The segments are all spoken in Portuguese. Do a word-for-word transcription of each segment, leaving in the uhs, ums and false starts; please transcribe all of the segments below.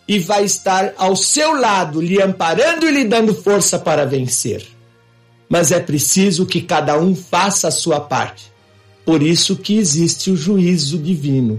e vai estar ao seu lado, lhe amparando e lhe dando força para vencer. Mas é preciso que cada um faça a sua parte. Por isso que existe o juízo divino.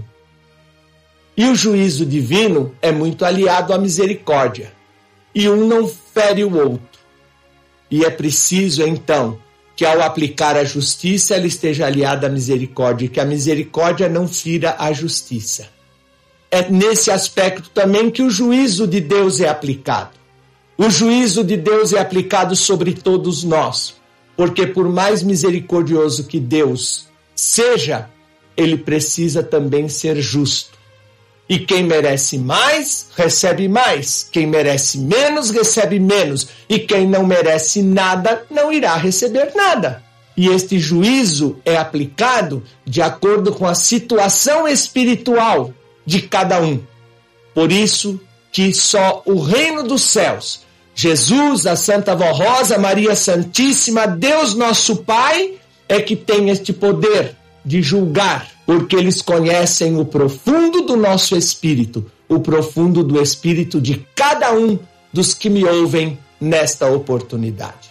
E o juízo divino é muito aliado à misericórdia. E um não fere o outro. E é preciso, então, que ao aplicar a justiça, ela esteja aliada à misericórdia, e que a misericórdia não fira a justiça. É nesse aspecto também que o juízo de Deus é aplicado. O juízo de Deus é aplicado sobre todos nós, porque por mais misericordioso que Deus seja, ele precisa também ser justo. E quem merece mais, recebe mais. Quem merece menos, recebe menos. E quem não merece nada, não irá receber nada. E este juízo é aplicado de acordo com a situação espiritual de cada um. Por isso que só o reino dos céus, Jesus, a Santa Vó Rosa, Maria Santíssima, Deus nosso Pai, é que tem este poder de julgar, porque eles conhecem o profundo do nosso espírito, o profundo do espírito de cada um dos que me ouvem nesta oportunidade.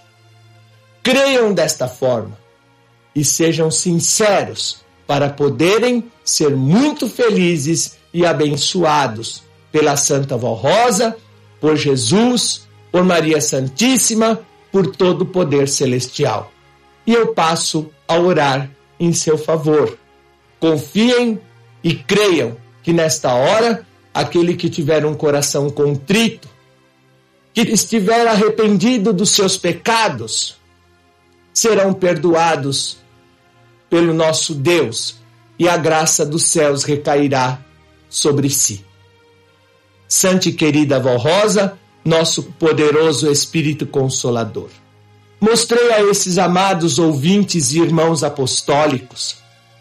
Creiam desta forma e sejam sinceros para poderem ser muito felizes e abençoados pela Santa Vó Rosa, por Jesus, por Maria Santíssima, por todo o poder celestial. E eu passo a orar em seu favor. Confiem e creiam que nesta hora, aquele que tiver um coração contrito, que estiver arrependido dos seus pecados, serão perdoados pelo nosso Deus e a graça dos céus recairá sobre si. Santa e querida Vó Rosa, nosso poderoso Espírito Consolador, mostrei a esses amados ouvintes e irmãos apostólicos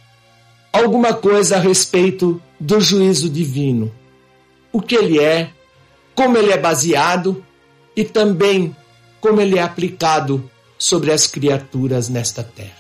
alguma coisa a respeito do juízo divino, o que ele é, como ele é baseado e também como ele é aplicado sobre as criaturas nesta terra.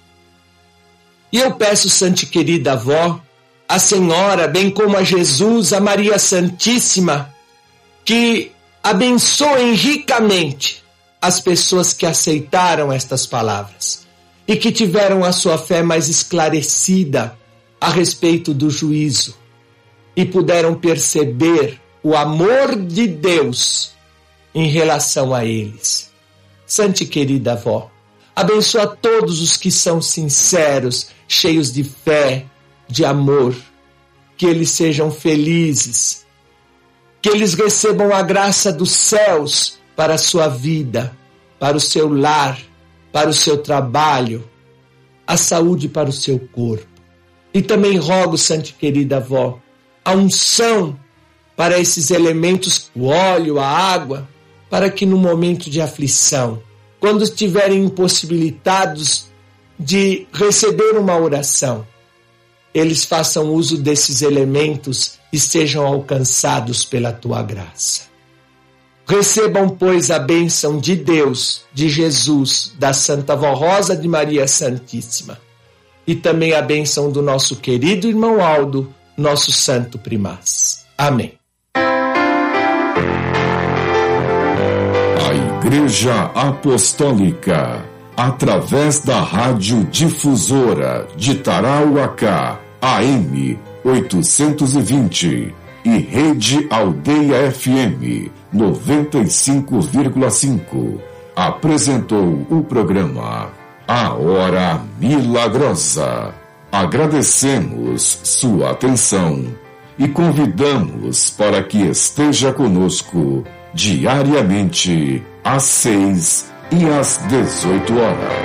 E eu peço, Santa e querida Avó, a Senhora, bem como a Jesus, a Maria Santíssima, que abençoem ricamente as pessoas que aceitaram estas palavras e que tiveram a sua fé mais esclarecida a respeito do juízo e puderam perceber o amor de Deus em relação a eles. Santa e querida Avó, abençoa todos os que são sinceros, cheios de fé, de amor, que eles sejam felizes, que eles recebam a graça dos céus para a sua vida, para o seu lar, para o seu trabalho, a saúde para o seu corpo. E também rogo, Santa e querida Avó, a unção para esses elementos, o óleo, a água, para que no momento de aflição, quando estiverem impossibilitados de receber uma oração, eles façam uso desses elementos e sejam alcançados pela tua graça. Recebam, pois, a bênção de Deus, de Jesus, da Santa Vó Rosa de Maria Santíssima, e também a bênção do nosso querido irmão Aldo, nosso santo primaz. Amém. A Igreja Apostólica, através da Rádio Difusora de Tarauacá, A M oitocentos e vinte e Rede Aldeia F M noventa e cinco vírgula cinco, apresentou o programa A Hora Milagrosa. Agradecemos sua atenção e convidamos para que esteja conosco diariamente às seis e às dezoito horas.